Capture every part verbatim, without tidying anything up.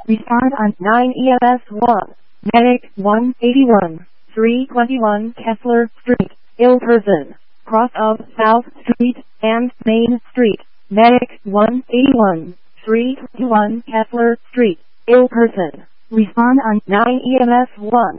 Respond on nine E M S one. Medic one eighty-one, three twenty-one Kessler Street, ill person. Cross of South Street and Main Street. Medic one eighty-one, three twenty-one Kessler Street, ill person. Respond on nine E M S one.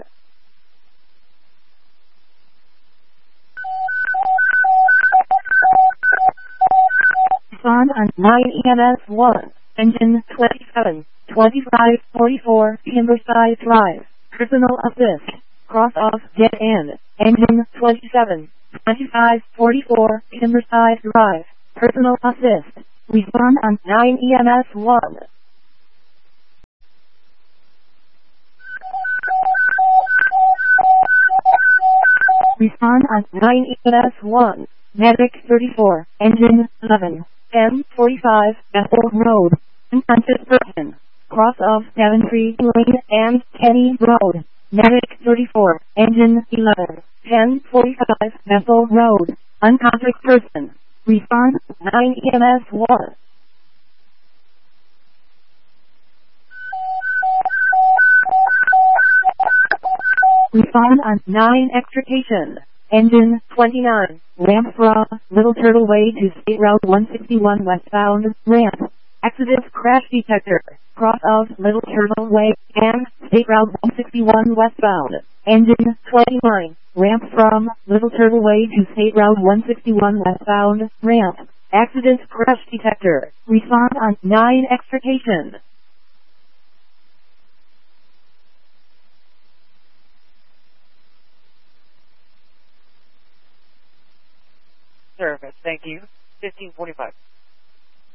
Respond on nine E M S one. Engine twenty-seven, twenty-five forty-four Timberside Drive. Personal assist. Cross off dead end. Engine twenty-seven, twenty-five forty-four Timberside Drive. Personal assist. Respond on nine E M S one. Respond on nine E M S one. Medic thirty-four, engine eleven, M forty-five Bethel Road. Unconscious person. Cross of Daventry Lane and Kenny Road. Medic thirty-four, engine eleven, ten forty-five Bethel Road. Unconscious person. Respond nine E M S one. Respond on nine extrication. Engine twenty-nine, ramp from Little Turtle Way to State Route one sixty-one westbound, ramp. Accident crash detector. Cross of Little Turtle Way and State Route one sixty-one westbound. Engine twenty-nine, ramp from Little Turtle Way to State Route one sixty-one westbound, ramp. Accident crash detector. Respond on nine extrication. Service, thank you. fifteen forty-five.